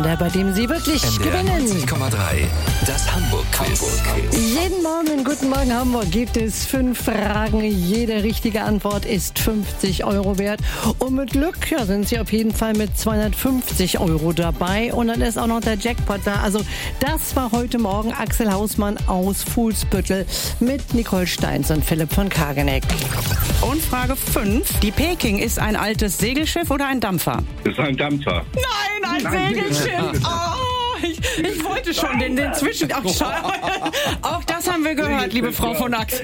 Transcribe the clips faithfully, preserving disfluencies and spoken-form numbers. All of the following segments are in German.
Sender, bei dem Sie wirklich N D R gewinnen. neunzig Komma drei, das Hamburg-Quiz. Jeden Morgen, guten Morgen Hamburg, gibt es fünf Fragen. Jede richtige Antwort ist fünfzig Euro wert. Und mit Glück ja, sind Sie auf jeden Fall mit zweihundertfünfzig Euro dabei. Und dann ist auch noch der Jackpot da. Also das war heute Morgen Axel Hausmann aus Fuhlsbüttel mit Nicole Steins und Philipp von Kageneck. Und Frage fünf. Die Peking ist ein altes Segelschiff oder ein Dampfer? Das ist ein Dampfer. Nein, ein Nein, Segelschiff. Oh, ich, ich wollte schon den, den Zwischenabschau. Auch das haben wir gehört, liebe Frau von Axel.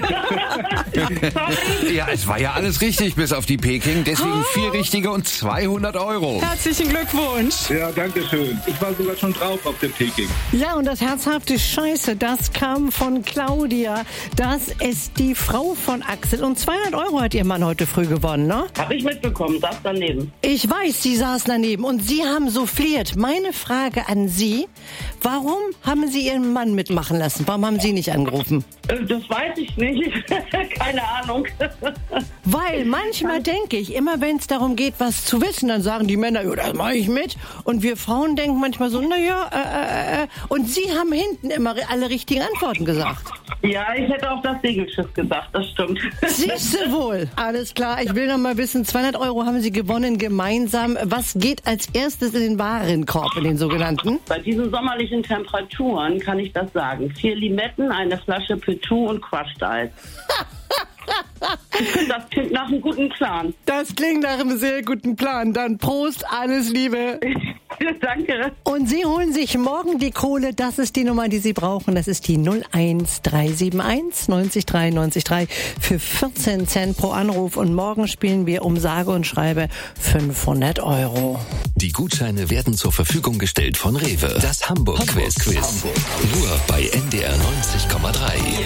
Ja, es war ja alles richtig, bis auf die Peking. Deswegen vier richtige und zweihundert Euro. Herzlichen Glückwunsch. Ja, danke schön. Ich war sogar schon drauf auf der Peking. Ja, und das herzhafte Scheiße, das kam von Claudia. Das ist die Frau von Axel. Und zweihundert Euro hat ihr Mann heute früh gewonnen, ne? Hab ich mitbekommen, saß daneben. Ich weiß, Sie saßen daneben und Sie haben souffliert. Meine Frage an Sie, warum haben Sie Ihren Mann mitmachen lassen? Warum haben Sie nicht angerufen? Das weiß ich nicht. Keine Ahnung. Weil manchmal denke ich, immer wenn es darum geht, was zu wissen, dann sagen die Männer, ja, das mache ich mit. Und wir Frauen denken manchmal so, naja, äh, äh, und Sie haben hinten immer alle richtigen Antworten gesagt. Ja, ich hätte auch das Segelschiff gesagt, das stimmt. Siehst du wohl. Alles klar, ich will noch mal wissen, zweihundert Euro haben Sie gewonnen gemeinsam. Was geht als erstes in den Warenkorb, in den sogenannten? Bei diesen sommerlichen Temperaturen kann ich das sagen. Vier Limetten, eine Flasche Petou und Crushed Eis. Das klingt nach einem guten Plan. Das klingt nach einem sehr guten Plan. Dann Prost, alles Liebe. Danke. Und Sie holen sich morgen die Kohle. Das ist die Nummer, die Sie brauchen. Das ist die null eins drei sieben eins neun drei neun drei für vierzehn Cent pro Anruf. Und morgen spielen wir um sage und schreibe fünfhundert Euro. Die Gutscheine werden zur Verfügung gestellt von Rewe. Das Hamburg-Quiz. Hamburg. Nur bei N D R neunzig Komma drei.